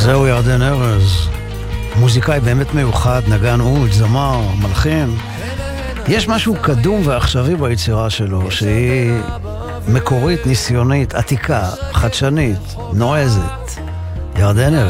זהו ירדן ארז, מוזיקאי באמת מיוחד, נגן עוד, זמר, מלחין. יש משהו קדום ועכשווי ביצירה שלו, שהיא מקורית, ניסיונית, עתיקה, חדשנית, נועזת. ירדן ארז.